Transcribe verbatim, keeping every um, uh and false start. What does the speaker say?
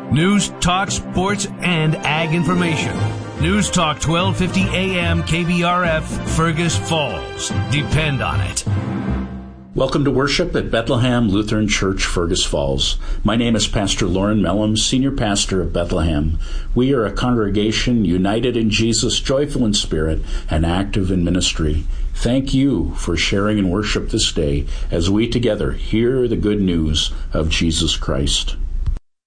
News, talk, sports, and ag information. News Talk twelve fifty A M K B R F, Fergus Falls. Depend on it. Welcome to worship at Bethlehem Lutheran Church, Fergus Falls. My name is Pastor Lauren Mellum, Senior Pastor of Bethlehem. We are a congregation united in Jesus, joyful in spirit, and active in ministry. Thank you for sharing in worship this day as we together hear the good news of Jesus Christ.